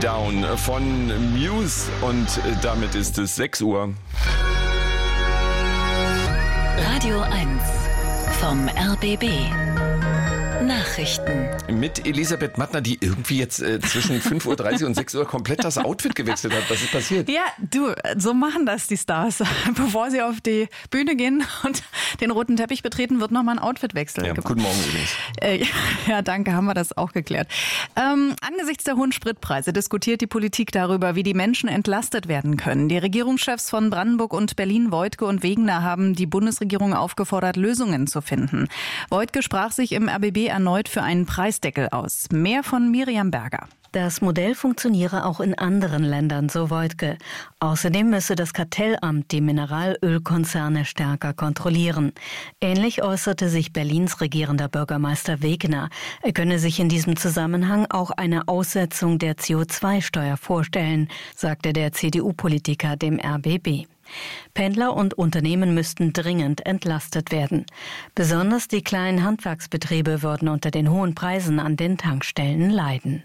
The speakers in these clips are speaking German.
Down von Muse und damit ist es 6 Uhr. Radio 1 vom RBB. Nachrichten. Mit Elisabeth Mattner, die irgendwie jetzt zwischen 5.30 Uhr und 6 Uhr komplett das Outfit gewechselt hat. Was ist passiert? Ja, du, so machen das die Stars. Bevor sie auf die Bühne gehen und den roten Teppich betreten, wird nochmal ein Outfitwechsel gemacht. Guten Morgen übrigens. Ja, danke, haben wir das auch geklärt. Angesichts der hohen Spritpreise diskutiert die Politik darüber, wie die Menschen entlastet werden können. Die Regierungschefs von Brandenburg und Berlin, Woidke und Wegener, haben die Bundesregierung aufgefordert, Lösungen zu finden. Woidke sprach sich im RBB erneut für einen Preisdeckel aus. Mehr von Miriam Berger. Das Modell funktioniere auch in anderen Ländern, so Woidke. Außerdem müsse das Kartellamt die Mineralölkonzerne stärker kontrollieren. Ähnlich äußerte sich Berlins regierender Bürgermeister Wegener. Er könne sich in diesem Zusammenhang auch eine Aussetzung der CO2-Steuer vorstellen, sagte der CDU-Politiker dem RBB. Pendler und Unternehmen müssten dringend entlastet werden. Besonders die kleinen Handwerksbetriebe würden unter den hohen Preisen an den Tankstellen leiden.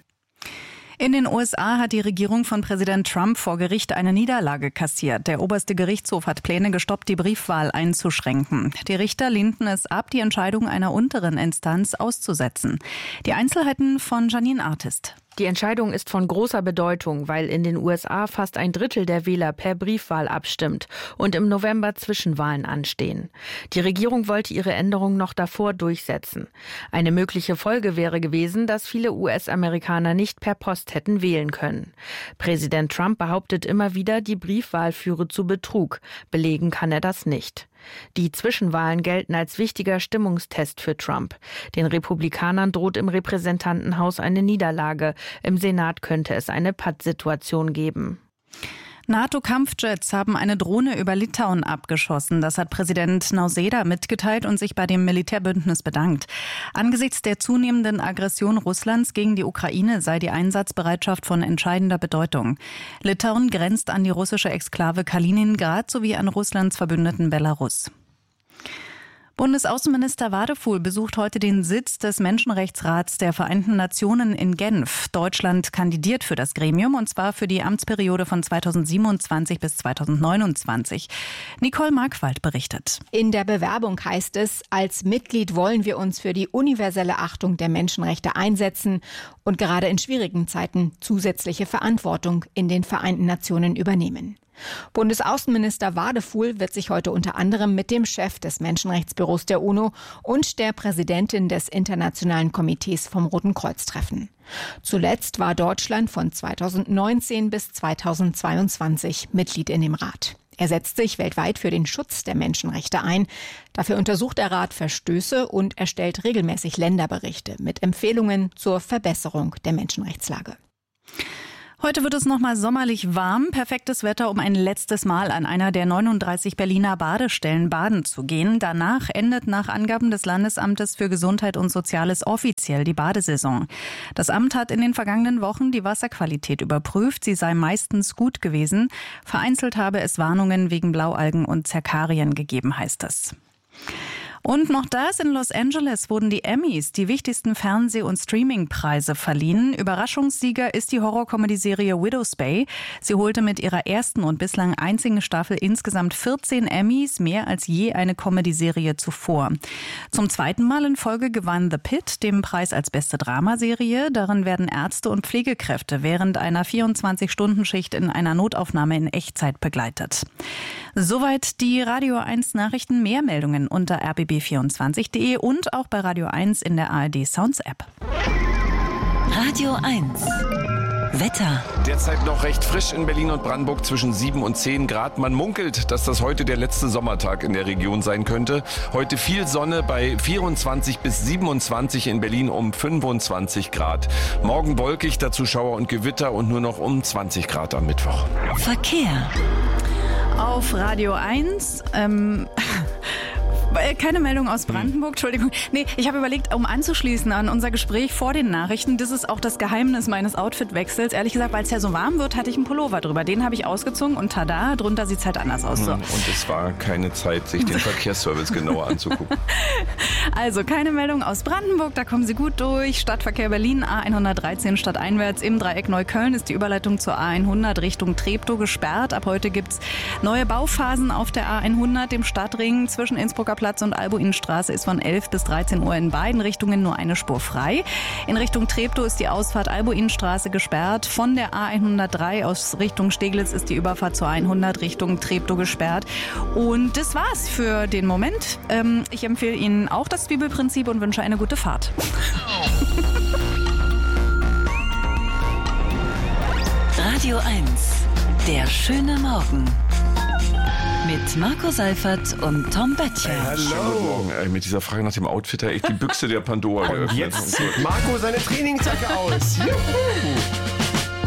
In den USA hat die Regierung von Präsident Trump vor Gericht eine Niederlage kassiert. Der oberste Gerichtshof hat Pläne gestoppt, die Briefwahl einzuschränken. Die Richter lehnten es ab, die Entscheidung einer unteren Instanz auszusetzen. Die Einzelheiten von Janine Artist. Die Entscheidung ist von großer Bedeutung, weil in den USA fast ein Drittel der Wähler per Briefwahl abstimmt und im November Zwischenwahlen anstehen. Die Regierung wollte ihre Änderung noch davor durchsetzen. Eine mögliche Folge wäre gewesen, dass viele US-Amerikaner nicht per Post hätten wählen können. Präsident Trump behauptet immer wieder, die Briefwahl führe zu Betrug. Belegen kann er das nicht. Die Zwischenwahlen gelten als wichtiger Stimmungstest für Trump. Den Republikanern droht im Repräsentantenhaus eine Niederlage. Im Senat könnte es eine Pattsituation geben. NATO-Kampfjets haben eine Drohne über Litauen abgeschossen. Das hat Präsident Nausėda mitgeteilt und sich bei dem Militärbündnis bedankt. Angesichts der zunehmenden Aggression Russlands gegen die Ukraine sei die Einsatzbereitschaft von entscheidender Bedeutung. Litauen grenzt an die russische Exklave Kaliningrad sowie an Russlands Verbündeten Belarus. Bundesaußenminister Wadefuhl besucht heute den Sitz des Menschenrechtsrats der Vereinten Nationen in Genf. Deutschland kandidiert für das Gremium, und zwar für die Amtsperiode von 2027 bis 2029. Nicole Markwald berichtet. In der Bewerbung heißt es, als Mitglied wollen wir uns für die universelle Achtung der Menschenrechte einsetzen und gerade in schwierigen Zeiten zusätzliche Verantwortung in den Vereinten Nationen übernehmen. Bundesaußenminister Wadefuhl wird sich heute unter anderem mit dem Chef des Menschenrechtsbüros der UNO und der Präsidentin des Internationalen Komitees vom Roten Kreuz treffen. Zuletzt war Deutschland von 2019 bis 2022 Mitglied in dem Rat. Er setzt sich weltweit für den Schutz der Menschenrechte ein. Dafür untersucht der Rat Verstöße und erstellt regelmäßig Länderberichte mit Empfehlungen zur Verbesserung der Menschenrechtslage. Heute wird es nochmal sommerlich warm. Perfektes Wetter, um ein letztes Mal an einer der 39 Berliner Badestellen baden zu gehen. Danach endet nach Angaben des Landesamtes für Gesundheit und Soziales offiziell die Badesaison. Das Amt hat in den vergangenen Wochen die Wasserqualität überprüft. Sie sei meistens gut gewesen. Vereinzelt habe es Warnungen wegen Blaualgen und Zerkarien gegeben, heißt es. Und noch das, in Los Angeles wurden die Emmys, die wichtigsten Fernseh- und Streamingpreise, verliehen. Überraschungssieger ist die Horror-Comedy-Serie Widow's Bay. Sie holte mit ihrer ersten und bislang einzigen Staffel insgesamt 14 Emmys, mehr als je eine Comedy-Serie zuvor. Zum zweiten Mal in Folge gewann The Pitt den Preis als beste Dramaserie. Darin werden Ärzte und Pflegekräfte während einer 24-Stunden-Schicht in einer Notaufnahme in Echtzeit begleitet. Soweit die Radio 1 Nachrichten. Mehr Meldungen unter rbb24.de und auch bei Radio 1 in der ARD Sounds App. Radio 1 Wetter. Derzeit noch recht frisch in Berlin und Brandenburg, zwischen 7 und 10 Grad. Man munkelt, dass das heute der letzte Sommertag in der Region sein könnte. Heute viel Sonne bei 24 bis 27, in Berlin um 25 Grad. Morgen wolkig, dazu Schauer und Gewitter und nur noch um 20 Grad am Mittwoch. Verkehr. Auf Radio 1 Keine Meldung aus Brandenburg, Entschuldigung. Nee, ich habe überlegt, um anzuschließen an unser Gespräch vor den Nachrichten, das ist auch das Geheimnis meines Outfitwechsels. Ehrlich gesagt, weil es ja so warm wird, hatte ich einen Pullover drüber. Den habe ich ausgezogen und tada, drunter sieht es halt anders aus. So. Und es war keine Zeit, sich den Verkehrsservice genauer anzugucken. Also, keine Meldung aus Brandenburg, da kommen Sie gut durch. Stadtverkehr Berlin, A113 stadteinwärts. Im Dreieck Neukölln ist die Überleitung zur A100 Richtung Treptow gesperrt. Ab heute gibt es neue Bauphasen auf der A100. Im Stadtring zwischen Innsbrucker Platz und Albuinenstraße ist von 11 bis 13 Uhr in beiden Richtungen nur eine Spur frei. In Richtung Treptow ist die Ausfahrt Albuinenstraße gesperrt. Von der A103 aus Richtung Steglitz ist die Überfahrt zur A100 Richtung Treptow gesperrt. Und das war's für den Moment. Ich empfehle Ihnen auch das Zwiebelprinzip und wünsche eine gute Fahrt. Radio 1, der schöne Morgen. Mit Marco Seifert und Tom Böttcher. Hallo. Mit dieser Frage nach dem Outfit, echt die Büchse der Pandora geöffnet. Und jetzt zieht Marco seine Trainingsjacke aus. Juhu.